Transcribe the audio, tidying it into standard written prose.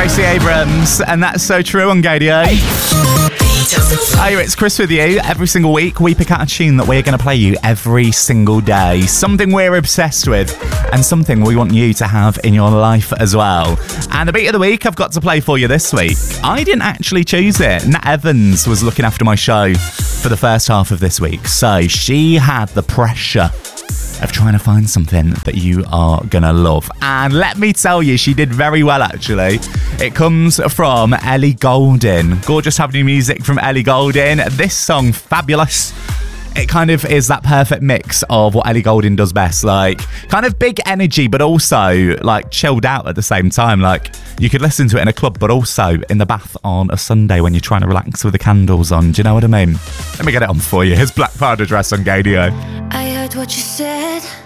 Stacey Abrams, and that's So True on Gadio. Hey, it's Chris with you. Every single week, we pick out a tune that we're going to play you every single day. Something we're obsessed with, and something we want you to have in your life as well. And the beat of the week I've got to play for you this week. I didn't actually choose it. Nat Evans was looking after my show for the first half of this week, so she had the pressure of trying to find something that you are gonna love. And let me tell you, she did very well, actually. It comes from Ellie Goulding. Gorgeous having new music from Ellie Goulding. This song, Fabulous. It kind of is that perfect mix of what Ellie Goulding does best. Like, kind of big energy, but also, like, chilled out at the same time. Like, you could listen to it in a club, but also in the bath on a Sunday when you're trying to relax with the candles on. Do you know what I mean? Let me get it on for you. Here's Black Powder Dress on Gadio. I heard what you said.